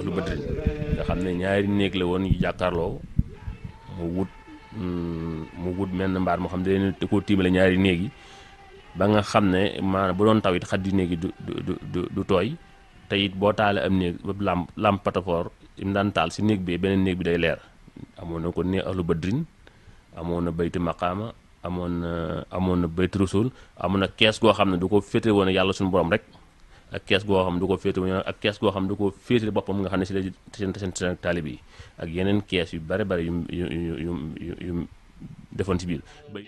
ahlu badrin nga xam ne ñaari néeg la woon yu jàkkaarloo mu wut menn mbaar moo xam ne da koo tiimale ñaari néeg yi ba nga xam ne maanaam bu doon taw it xaddi néeg yi du tooy te it boo taalee am néeg ba lamp patafoor im daan taal si néeg bi beneen néeg bi day leer. amoon na ko néeg ahlu badrin amoon na bayti maqaama amoon na bayti rasul amoon na kees goo xam ne du ko féete woon yàlla suñu borom rek ak kees goo xam ne du ko féete woon ak kees goo xam ne du ko féete boppam nga xam ne si la seen taalib yi ak yeneen kees yu bare bare yu defoon ci biir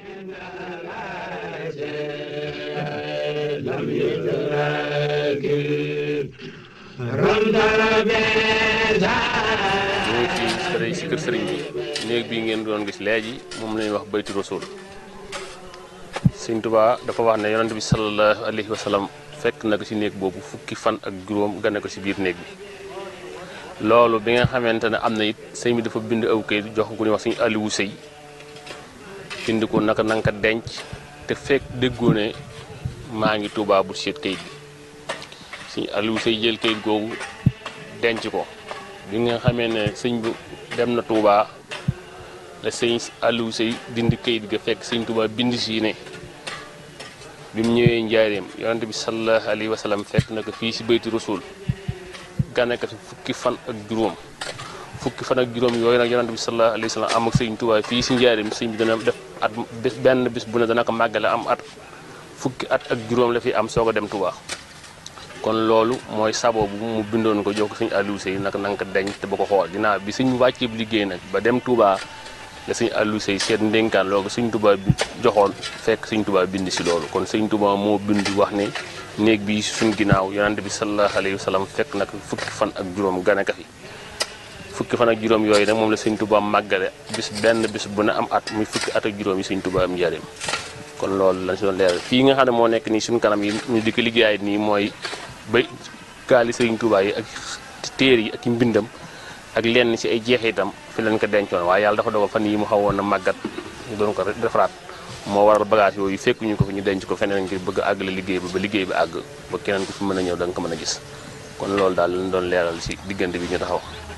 ñëw ci kër sëriñ bi néeg bii ngeen doon gis léegi moom lañuy wax bayti rasul Sëriñ Tuubaa dafa wax ne yonent bi sallallahu alayhi wa sallam fekk na ko ci néeg boobu fukki fan ak juróom gane ko ci biir néeg bi loolu bi nga xamante ne am na it sëñ bi dafa bind aw kayit jox ko ñuy wax Sëriñ Aliou Sey bind ko naka nanga ko denc te fekk déggoo ne maa ngi Tuubaa bu seet kayit bi Sëriñ Aliou Sey jël kayit googu denc ko bi nga xamee ne sëñ bu dem na Tuubaa la sëñ Aliou Sey dindi kayit ga fekk sëñ Tuubaa bind si ne bi mu ñëwee njaareem yonent bi sallallahu alayhi wa sallam fekk na ko fii si bayti rasul gane ko fi fukki fan ak juróom yooyu nag yonent bi sallallahu alayhi wa sallam am ak sëñ Tuubaa fii si njaareem sëñ bi dana def at benn bis bu ne dana ko màggale am at fukki at ak juróom la fi am soog a dem Tuubaa kon loolu mooy saboo bu mu bindoon ko jox ko sëñ Aliou Sey nag na nga ko denc te ba ko xool ginnaaw bi sëñ wàccee liggéey nag ba dem Tuubaa la sëñ Aliou Sey seet ndénkaan loolu sëñ Tuubaa bi joxoon fekk sëñ Tuubaa bind si loolu kon sëñ Tuubaa moo bind wax ne néeg bi suñ ginnaaw yonent bi sallallahu alayhi wa sallam fekk nag fukki fan ak juróom gane ka fi fukki fan ak juróom yooyu nag moom la sëñ Tuubaa màggale bis bu ne am at muy fukki at ak juróom yi sëñ Tuubaa am njaareem kon loolu lañ si doon leeral fii nga xam ne moo nekk nii suñ kanam yi ñu di ko liggéeyaay nii mooy ba kaali sëriñ Tuubaa yi ak téere yi ak i mbindam ak lenn ci ay jeexitam fi leen ko dencoon waaye yàlla dafa dogal fan yi mu xawoon na màggat ñu doon ko defaraat moo waral bagage yooyu fekkuñu ko fi ñu denc ko feneen ngir bëgg a àggale liggéey ba liggéey bi àgg ba keneen ku fi mën a ñëw da nga ko mën a gis kon loolu daal lañ doon leeral ci diggante bi ñu taxaw